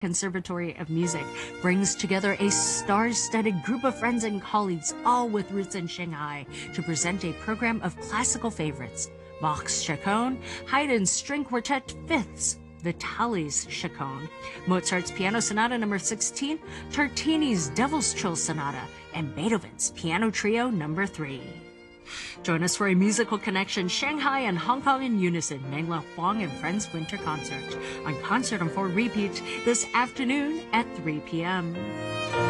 Conservatory of Music brings together a star-studded group of friends and colleagues, all with roots in Shanghai, to present a program of classical favorites: Bach's Chaconne, Haydn's String Quartet Fifths, Vitali's Chaconne, Mozart's Piano Sonata No. 16, Tartini's Devil's Trill Sonata, and Beethoven's Piano Trio No. 3. Join us for a musical connection, Shanghai and Hong Kong in unison, Mengla Huang and Friends Winter Concert, on Concert on 4 repeat this afternoon at 3 p.m.